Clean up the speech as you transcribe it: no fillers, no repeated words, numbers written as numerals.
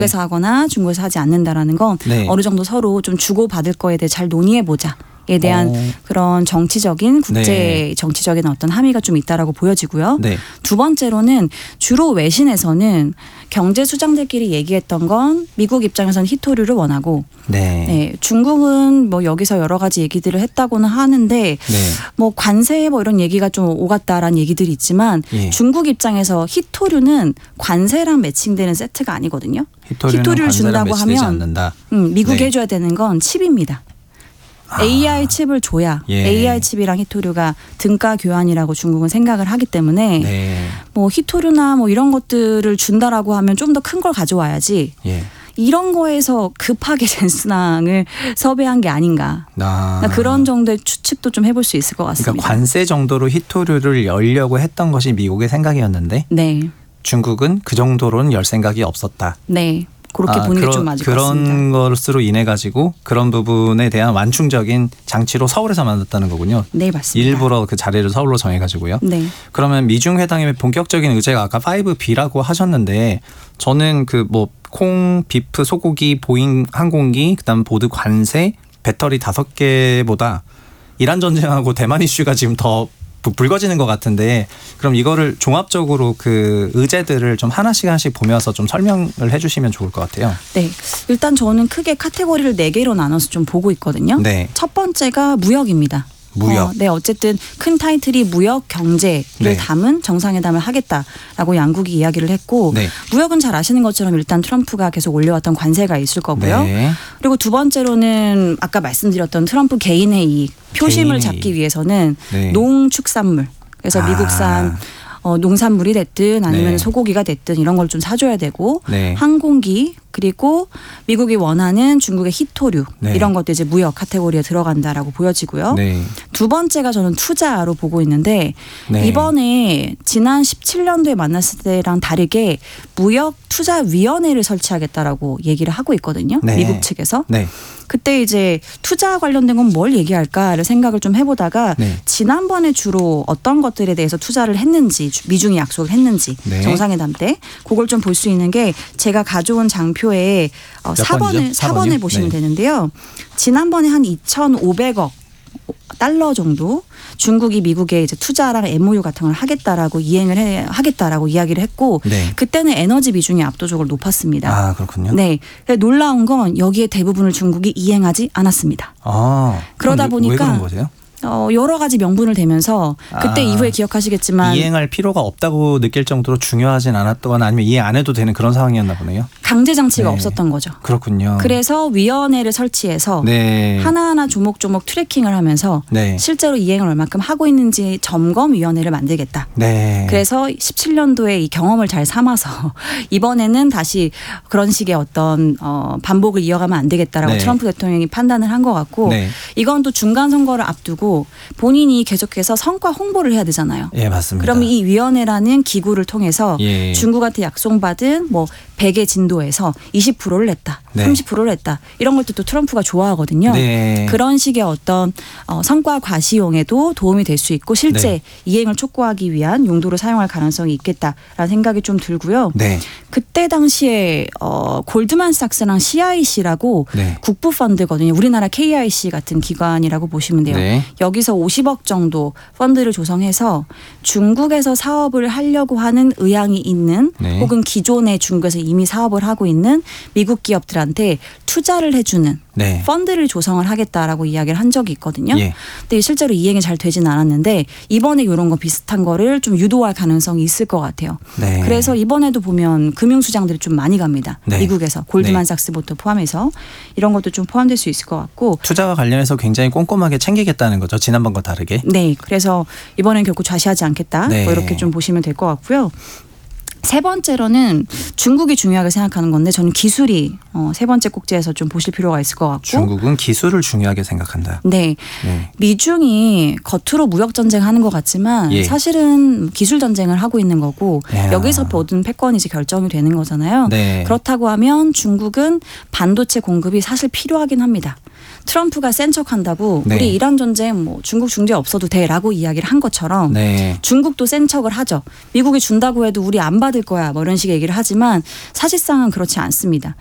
중국에서 하거나 중국에서 하지 않는다라는 건 네. 어느 정도 서로 좀 주고받을 거에 대해 잘 논의해보자. 에 대한 그런 정치적인 국제 네. 정치적인 어떤 함의가 좀 있다라고 보여지고요. 네. 두 번째로는 주로 외신에서는 경제 수장들끼리 얘기했던 건 미국 입장에서는 히토류를 원하고 네, 중국은 뭐 여기서 여러 가지 얘기들을 했다고는 하는데 네. 뭐 관세 뭐 이런 얘기가 좀 오갔다라는 얘기들이 있지만 예. 중국 입장에서 히토류는 관세랑 매칭되는 세트가 아니거든요. 히토류를 준다고 하면 미국이 네. 해줘야 되는 건 칩입니다. AI 칩을 줘야 예. AI 칩이랑 히토류가 등가 교환이라고 중국은 생각을 하기 때문에 네. 뭐 히토류나 뭐 이런 것들을 준다라고 하면 좀 더 큰 걸 가져와야지. 예. 이런 거에서 급하게 젠스낭을 섭외한 게 아닌가. 그런 정도의 추측도 좀 해볼 수 있을 것 같습니다. 그러니까 관세 정도로 히토류를 열려고 했던 것이 미국의 생각이었는데 네. 중국은 그 정도로는 열 생각이 없었다. 네. 그렇게 보는 게 좀 맞을 것 같습니다. 그런 것으로 인해 가지고 그런 부분에 대한 완충적인 장치로 서울에서 만났다는 거군요. 네, 맞습니다. 일부러 그 자리를 서울로 정해가지고요. 네. 그러면 미중 회담의 본격적인 의제가 아까 5B라고 하셨는데 저는 그 뭐 콩, 비프, 소고기, 보잉 항공기, 그다음 보드 관세, 배터리 5개보다 이란 전쟁하고 대만 이슈가 지금 더 불거지는 것 같은데 그럼 이거를 종합적으로 그 의제들을 좀 하나씩 보면서 좀 설명을 해주시면 좋을 것 같아요. 네, 일단 저는 크게 카테고리를 4개로 나눠서 좀 보고 있거든요. 네. 첫 번째가 무역입니다. 무역. 네, 어쨌든 큰 타이틀이 무역 경제를 네. 담은 정상회담을 하겠다라고 양국이 이야기를 했고 네. 무역은 잘 아시는 것처럼 일단 트럼프가 계속 올려왔던 관세가 있을 거고요. 네. 그리고 두 번째로는 아까 말씀드렸던 트럼프 개인의 이익 표심을 개인의 잡기 위해서는 네. 농축산물 그래서 미국산 농산물이 됐든 아니면 네. 소고기가 됐든 이런 걸 좀 사줘야 되고 네. 항공기 그리고 미국이 원하는 중국의 히토류 네. 이런 것도 이제 무역 카테고리에 들어간다라고 보여지고요. 네. 두 번째가 저는 투자로 보고 있는데 네. 이번에 지난 17년도에 만났을 때랑 다르게 무역투자위원회를 설치하겠다라고 얘기를 하고 있거든요. 네. 미국 측에서. 네. 그때 이제 투자 관련된 건 뭘 얘기할까를 생각을 좀 해보다가 네. 지난번에 주로 어떤 것들에 대해서 투자를 했는지 미중이 약속을 했는지 네. 정상회담 때 그걸 좀 볼 수 있는 게 제가 가져온 장표에 몇 번이죠? 4번을 보시면 네. 되는데요. 지난번에 한 2,500억 달러 정도 중국이 미국에 이제 투자랑 MOU 같은 걸 하겠다라고 하겠다라고 이야기를 했고 네. 그때는 에너지 비중이 압도적으로 높았습니다. 아, 그렇군요. 네, 놀라운 건 여기에 대부분을 중국이 이행하지 않았습니다. 그러다 보니까 왜 그런 거세요? 여러 가지 명분을 대면서 그때 이후에 기억하시겠지만 이행할 필요가 없다고 느낄 정도로 중요하진 않았거나 아니면 이해 안 해도 되는 그런 상황이었나 보네요. 강제 장치가 네. 없었던 거죠. 그렇군요. 그래서 위원회를 설치해서 네. 하나하나 조목조목 트래킹을 하면서 네. 실제로 이행을 얼마큼 하고 있는지 점검위원회를 만들겠다. 네. 그래서 17년도에 이 경험을 잘 삼아서 이번에는 다시 그런 식의 어떤 반복을 이어가면 안 되겠다라고 네. 트럼프 대통령이 판단을 한 것 같고 네. 이건 또 중간 선거를 앞두고 본인이 계속해서 성과 홍보를 해야 되잖아요. 예, 맞습니다. 그럼 이 위원회라는 기구를 통해서 예. 중국한테 약속받은 뭐 100의 진도에서 20%를 냈다. 네. 30%를 냈다. 이런 것도 또 트럼프가 좋아하거든요. 네. 그런 식의 어떤 성과 과시용에도 도움이 될 수 있고 실제 네. 이행을 촉구하기 위한 용도로 사용할 가능성이 있겠다라는 생각이 좀 들고요. 네. 그때 당시에 골드만삭스랑 CIC라고 네. 국부 펀드거든요. 우리나라 KIC 같은 기관이라고 보시면 돼요. 네. 여기서 50억 정도 펀드를 조성해서 중국에서 사업을 하려고 하는 의향이 있는 네. 혹은 기존에 중국에서 이미 사업을 하고 있는 미국 기업들한테 투자를 해주는 네. 펀드를 조성을 하겠다라고 이야기를 한 적이 있거든요. 예. 근데 실제로 이행이 잘 되진 않았는데 이번에 이런 거 비슷한 거를 좀 유도할 가능성이 있을 것 같아요. 네. 그래서 이번에도 보면 금융수장들이 좀 많이 갑니다. 네. 미국에서 골드만삭스부터 포함해서 이런 것도 좀 포함될 수 있을 것 같고 투자와 관련해서 굉장히 꼼꼼하게 챙기겠다는 거죠. 지난번과 다르게. 네, 그래서 이번엔 결코 좌시하지 않겠다. 네. 뭐 이렇게 좀 보시면 될 것 같고요. 세 번째로는 중국이 중요하게 생각하는 건데 저는 기술이 세 번째 꼭지에서 좀 보실 필요가 있을 것 같고. 중국은 기술을 중요하게 생각한다. 네. 네. 미중이 겉으로 무역 전쟁하는 것 같지만 예. 사실은 기술 전쟁을 하고 있는 거고 야. 여기서 모든 패권이 이제 결정이 되는 거잖아요. 네. 그렇다고 하면 중국은 반도체 공급이 사실 필요하긴 합니다. 트럼프가 센 척한다고 네. 우리 이란 전쟁 뭐 중국 중재 없어도 돼라고 이야기를 한 것처럼 네. 중국도 센 척을 하죠. 미국이 준다고 해도 우리 안 받을 거야 뭐 이런 식의 얘기를 하지만 사실상은 그렇지 않습니다.